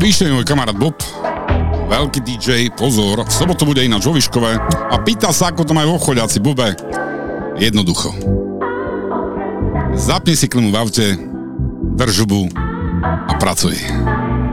Píše môj kamarát Bob, veľký DJ, pozor, v sobotu bude ináč vo Vyškove a pýta sa, ako to majú obchodiaci. Bube, jednoducho. Zapni si klimu v aute, drž žubu a pracuj.